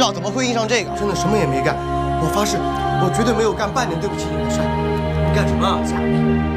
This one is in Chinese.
道怎么会印上这个？ 真的什么也没干，我发誓，我绝对没有干半点对不起你的事。 你干什么？ 假币。